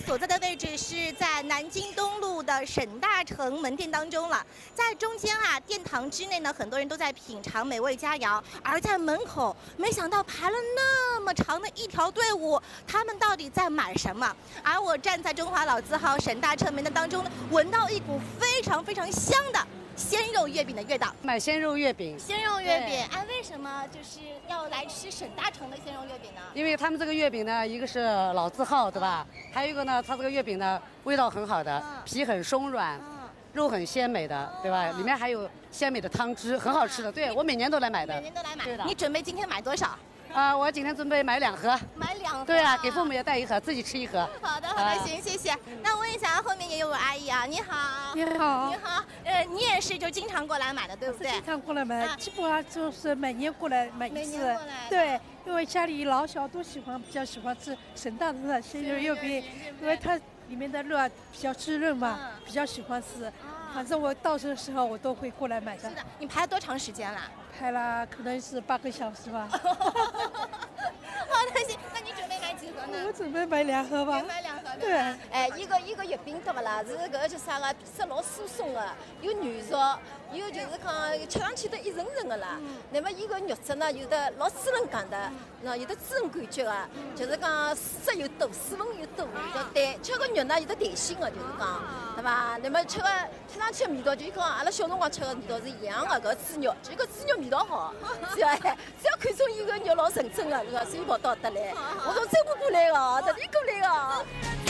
所在的位置是在南京东路的沈大成门店当中了。在中间啊，殿堂之内呢，很多人都在品尝美味佳肴，而在门口，没想到排了那么长的一条队伍，他们到底在买什么？而我站在中华老字号沈大成门店当中呢，闻到一股非常香的鲜肉月饼的味道。 买鲜肉月饼， 鲜肉月饼，哎，为什么就是要来吃沈大成的鲜肉月饼呢？ 因为他们这个月饼呢，一个是老字号，对吧？还有一个呢，它这个月饼呢，味道很好的，皮很松软，肉很鲜美的，对吧？里面还有鲜美的汤汁，很好吃的。对，我每年都来买的。 每年都来买。 对的。 你准备今天买多少？ 我今天准备买2盒。 买2盒。 对啊，给父母也带1盒，自己吃1盒。 好的，行，谢谢。那问一下，后面也有位阿姨啊，你好。 你好。 你好，你也是就经常过来买的，对不对？ 经常过来买，基本上就是每年过来买一次。对，因为家里老小都比较喜欢吃沈大成的鲜肉月饼，因为它里面的肉啊比较滋润嘛，比较喜欢吃。反正我到的时候我都会过来买的。 是的，你排了多长时间了？ 排了可能是8个小时吧。好的，行，那你准备买几盒呢？ 我准备买2盒吧。 买2盒。 对。 哎，一个月饼对不啦？是搿叫啥个？皮质老酥松的，有软熟，有就是讲吃上去都一层层的啦。那么伊个肉质呢，有的老滋润感的，那有的滋润感觉的，就是讲水质又多，水分又多，吃个肉呢有的弹性的，就是讲，对吧？那么吃上去的味道，就讲阿拉小辰光吃的味道是一样的，搿猪肉，就搿猪肉味道好，只要看中伊个肉老纯正的，所以跑到得来。我从周末过来的，特地过来的。